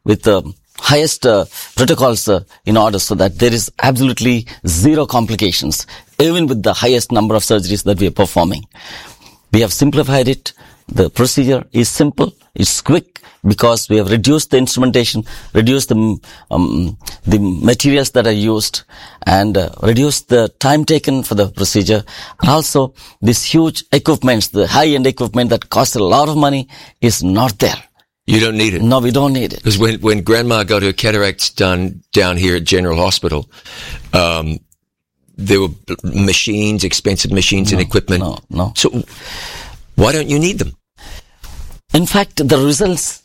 with the highest protocols in order so that there is absolutely zero complications, even with the highest number of surgeries that we are performing. We have simplified it. The procedure is simple, it's quick, because we have reduced the instrumentation, reduced the materials that are used, and reduced the time taken for the procedure. And also, this huge equipment, the high-end equipment that costs a lot of money, is not there. You don't need it? No, we don't need it. Because when Grandma got her cataracts done down here at General Hospital, there were machines, expensive machines and equipment. No. So why don't you need them? In fact, the results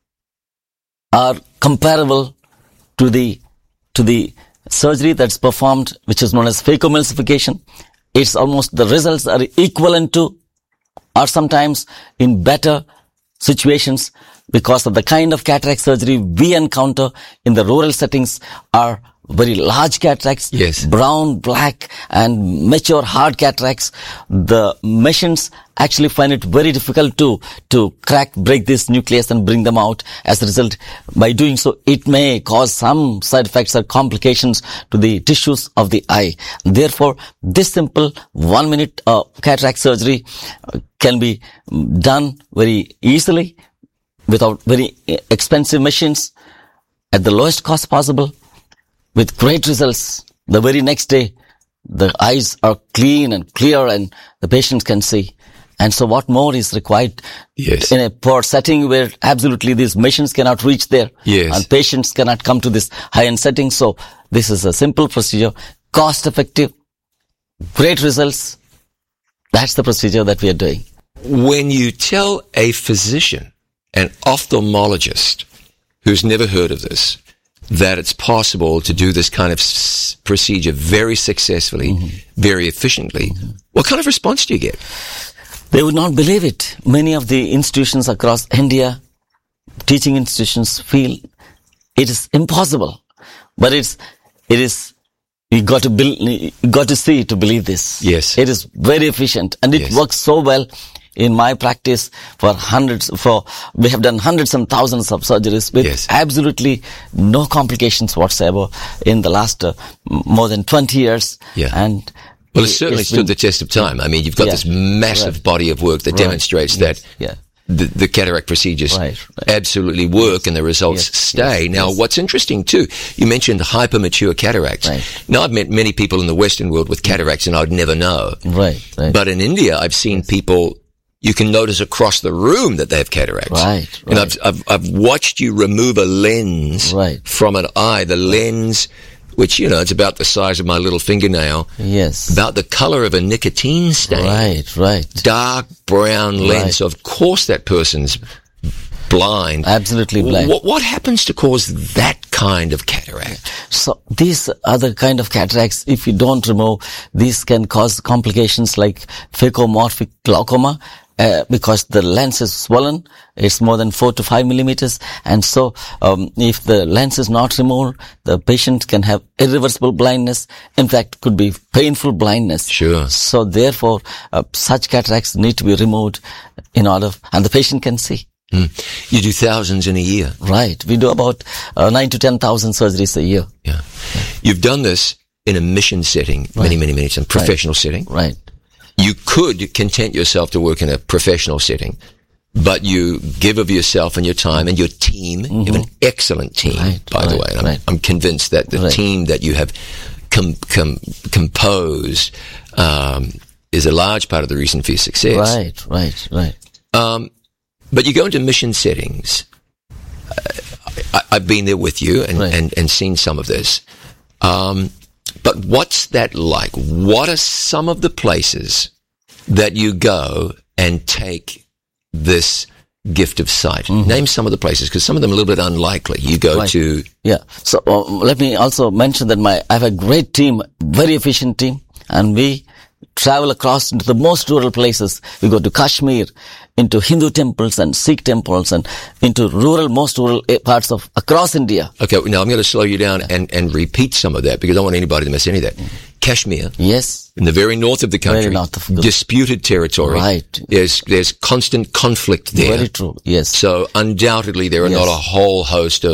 are comparable to the surgery that's performed, which is known as phacoemulsification. It's almost, the results are equivalent to, or sometimes in better situations, because of the kind of cataract surgery we encounter in the rural settings are very large cataracts, yes, brown, black, and mature hard cataracts. The machines actually find it very difficult to break this nucleus and bring them out. As a result, by doing so, it may cause some side effects or complications to the tissues of the eye. Therefore, this simple 1 minute cataract surgery can be done very easily without very expensive machines at the lowest cost possible, with great results. The very next day, the eyes are clean and clear and the patients can see. And so what more is required? Yes. In a poor setting where absolutely these machines cannot reach there. Yes. And patients cannot come to this high-end setting. So this is a simple procedure, cost-effective, great results. That's the procedure that we are doing. When you tell a physician, an ophthalmologist who's never heard of this, that it's possible to do this kind of procedure very successfully, very efficiently, what kind of response do you get? They would not believe it. Many of the institutions across India, teaching institutions, feel it is impossible. But it is, you got to see to believe this. Yes. It is very efficient and it works so well. In my practice, we have done hundreds and thousands of surgeries with absolutely no complications whatsoever in the last more than 20 years. Yeah. And well, it's certainly stood the test of time. I mean, you've got this massive body of work that demonstrates that the cataract procedures absolutely work and the results stay. Now, what's interesting too, you mentioned hypermature cataracts. Right. Now, I've met many people in the Western world with cataracts and I'd never know. Right. But in India, I've seen people, you can notice across the room that they have cataracts. Right. And I've watched you remove a lens from an eye. The lens, which, it's about the size of my little fingernail. Yes. About the color of a nicotine stain. Right. Dark brown lens. So of course that person's blind. Absolutely blind. What happens to cause that kind of cataract? So these other kind of cataracts, if you don't remove, these can cause complications like phacomorphic glaucoma. Because the lens is swollen, it's more than 4 to 5 millimeters. And so, if the lens is not removed, the patient can have irreversible blindness. In fact, could be painful blindness. Sure. So therefore, such cataracts need to be removed and the patient can see. You do thousands in a year. Right. We do about 9 to 10,000 surgeries a year. Yeah. You've done this in a mission setting, many times, professional setting. Right. You could content yourself to work in a professional setting, but you give of yourself and your time and your team. You have an excellent team, by the way. And I'm convinced that the team that you have composed is a large part of the reason for your success. Right. But you go into mission settings. I've been there with you and seen some of this. But what's that like? What are some of the places that you go and take this gift of sight? Name some of the places, because some of them are a little bit unlikely. You go to... Yeah. So let me also mention that I have a great team, very efficient team, and we travel across into the most rural places. We go to Kashmir, into Hindu temples and Sikh temples, and into most rural parts of across India. Okay, now I'm going to slow you down and repeat some of that, because I don't want anybody to miss any of that. Kashmir. Yes. In the very north of the country. Very north of the disputed territory. Right. There's constant conflict there. Very true. Yes. So undoubtedly there are not a whole host of